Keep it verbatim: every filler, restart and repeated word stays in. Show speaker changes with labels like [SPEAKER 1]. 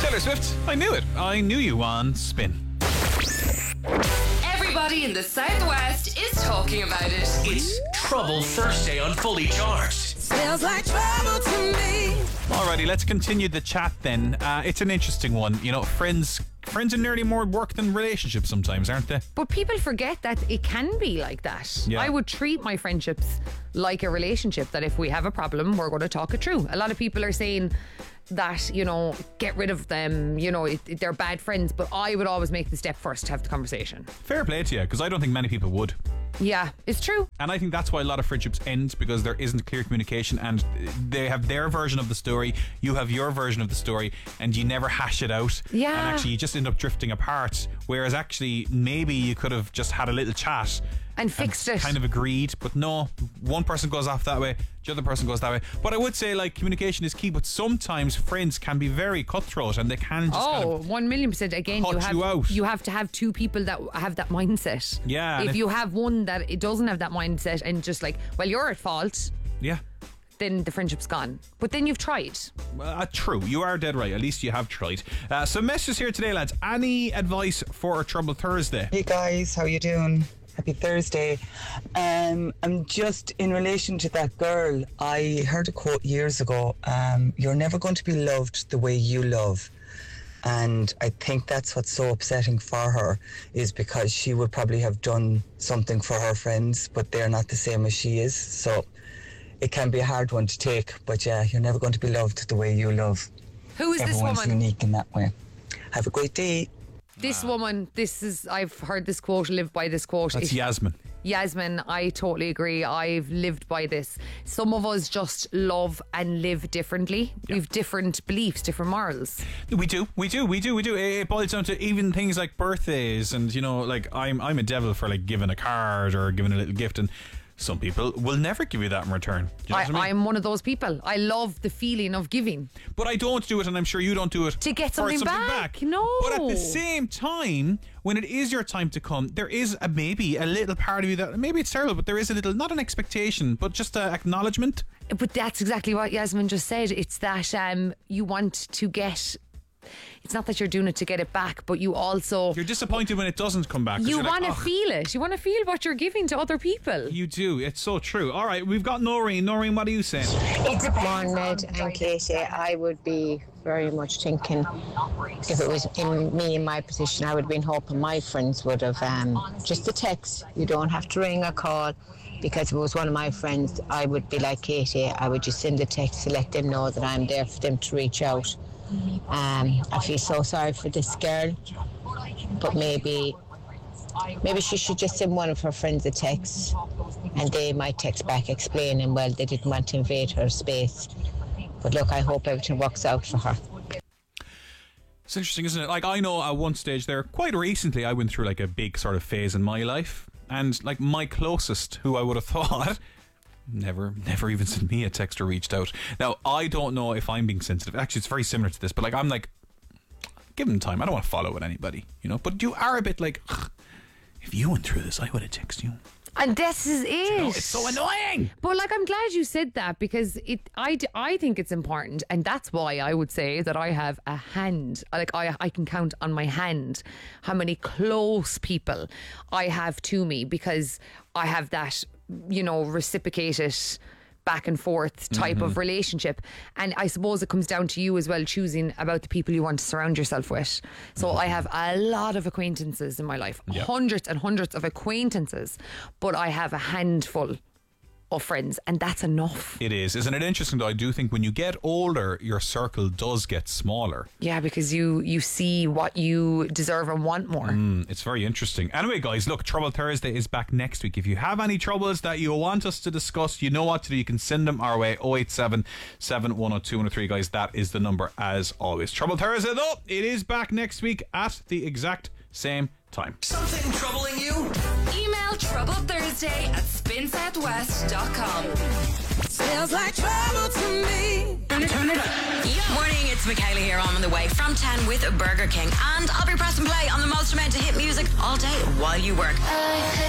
[SPEAKER 1] Taylor Swift, I knew it. I knew you on Spin.
[SPEAKER 2] Everybody in the Southwest is talking about it.
[SPEAKER 3] It's Trouble Thursday on Fully Charged.
[SPEAKER 4] Smells like trouble to me.
[SPEAKER 1] Alrighty, let's continue the chat then. Uh, it's an interesting one. You know, friends friends are nearly more work than relationships sometimes, aren't they?
[SPEAKER 5] But people forget that it can be like that.
[SPEAKER 1] Yeah.
[SPEAKER 5] I would treat my friendships like a relationship, that if we have a problem, we're going to talk it through. A lot of people are saying that, you know, get rid of them, you know, it, it, they're bad friends, but I would always make the step first to have the conversation.
[SPEAKER 1] Fair play to you, because I don't think many people would.
[SPEAKER 5] Yeah, it's true.
[SPEAKER 1] And I think that's why a lot of friendships end, because there isn't clear communication and they have their version of the story, you have your version of the story, and you never hash it out.
[SPEAKER 5] Yeah.
[SPEAKER 1] And actually you just end up drifting apart, whereas actually maybe you could have just had a little chat
[SPEAKER 5] and fixed
[SPEAKER 1] and
[SPEAKER 5] it.
[SPEAKER 1] Kind of agreed, but no, one person goes off that way, the other person goes that way. But I would say, like, communication is key, but sometimes friends can be very cutthroat and they can just
[SPEAKER 5] oh,
[SPEAKER 1] kind of
[SPEAKER 5] one million percent. Again,
[SPEAKER 1] cut
[SPEAKER 5] you have
[SPEAKER 1] you out.
[SPEAKER 5] you have to have two people that have that mindset.
[SPEAKER 1] Yeah, and
[SPEAKER 5] If
[SPEAKER 1] if-
[SPEAKER 5] you have one that it doesn't have that mindset and just like, well, you're at fault,
[SPEAKER 1] yeah.
[SPEAKER 5] then the friendship's gone. But then you've tried.
[SPEAKER 1] Uh, true, you are dead right. At least you have tried. Uh, some messages here today, lads. Any advice for a Trouble Thursday?
[SPEAKER 6] Hey guys, how you doing? Happy Thursday. Um, I'm just in relation to that girl. I heard a quote years ago. Um, you're never going to be loved the way you love. And I think that's what's so upsetting for her, is because she would probably have done something for her friends, but they're not the same as she is. So it can be a hard one to take. But yeah, you're never going to be loved the way you love.
[SPEAKER 5] Who is this
[SPEAKER 6] Everyone's
[SPEAKER 5] woman?
[SPEAKER 6] unique in that way. Have a great day.
[SPEAKER 5] This woman, this is, I've heard this quote, live by this quote.
[SPEAKER 1] That's
[SPEAKER 5] If-
[SPEAKER 1] Yasmin.
[SPEAKER 5] Yasmin, I totally agree. I've lived by this. Some of us just love and live differently.
[SPEAKER 1] Yeah.
[SPEAKER 5] We've different beliefs, different morals.
[SPEAKER 1] We do, we do, we do, we do. It, it boils down to even things like birthdays, and you know, like I'm, I'm a devil for like giving a card or giving a little gift, and some people will never give you that in return. Do you know
[SPEAKER 5] I,
[SPEAKER 1] what I mean?
[SPEAKER 5] I'm one of those people. I love the feeling of giving.
[SPEAKER 1] But I don't do it, and I'm sure you don't do it
[SPEAKER 5] To get
[SPEAKER 1] for
[SPEAKER 5] something back. No.
[SPEAKER 1] But at the same time, when it is your time to come, there is a, maybe a little part of you that maybe it's terrible, but there is a little, not an expectation, but just an acknowledgement.
[SPEAKER 5] But that's exactly what Yasmin just said. It's that um, you want to get... It's not that you're doing it to get it back, but you also...
[SPEAKER 1] You're disappointed when it doesn't come back. 'cause
[SPEAKER 5] You
[SPEAKER 1] you're like,
[SPEAKER 5] want to
[SPEAKER 1] "Ugh."
[SPEAKER 5] feel it. You want to feel what you're giving to other people.
[SPEAKER 1] You do. It's so true. All right, we've got Noreen. Noreen, what are you saying?
[SPEAKER 7] Morning, Ned and Katie. I would be very much thinking, if it was in me in my position, I would have been hoping my friends would have um, just a text. You don't have to ring or call, because if it was one of my friends, I would be like Katie. I would just send a text to let them know that I'm there for them to reach out. Um, I feel so sorry for this girl, but maybe maybe she should just send one of her friends a text, and they might text back explaining, well, they didn't want to invade her space. But look, I hope everything works out for her.
[SPEAKER 1] It's interesting, isn't it? Like, I know at one stage there, quite recently, I went through like a big sort of phase in my life, and like my closest, who I would have thought never never even sent me a text or reached out. Now, I don't know if I'm being sensitive. Actually, it's very similar to this, but like, I'm like, give them time. I don't want to follow with anybody, you know. But you are a bit like, if you went through this, I would have texted you.
[SPEAKER 5] And this is it.
[SPEAKER 1] You know, it's so annoying.
[SPEAKER 5] But like, I'm glad you said that, because it, I, d- I think it's important, and that's why I would say that I have a hand. Like, I, I can count on my hand how many close people I have to me, because I have that, you know, reciprocated back and forth type
[SPEAKER 1] Mm-hmm.
[SPEAKER 5] of relationship. And I suppose it comes down to you as well, choosing about the people you want to surround yourself with. So
[SPEAKER 1] Mm-hmm.
[SPEAKER 5] I have a lot of acquaintances in my life,
[SPEAKER 1] Yeah.
[SPEAKER 5] hundreds and hundreds of acquaintances, but I have a handful of friends, and that's enough.
[SPEAKER 1] It is. Isn't it interesting though? I do think when you get older, your circle does get smaller.
[SPEAKER 5] Yeah, because you you see what you deserve and want more.
[SPEAKER 1] Mm, it's very interesting. Anyway, guys, look, Trouble Thursday is back next week. If you have any troubles that you want us to discuss, you know what to do. You can send them our way. oh eight seven, seven one oh two, one oh three, guys. That is the number as always. Trouble Thursday, though, it is back next week at the exact same time.
[SPEAKER 3] Something troubling you?
[SPEAKER 2] Email Trouble Thursday at spin southwest dot com.
[SPEAKER 4] Smells like trouble to me.
[SPEAKER 2] Turn it up. Morning, it's Michaela here. I'm on the way from ten with Burger King, and I'll be pressing play on the most amount of hit music all day while you work.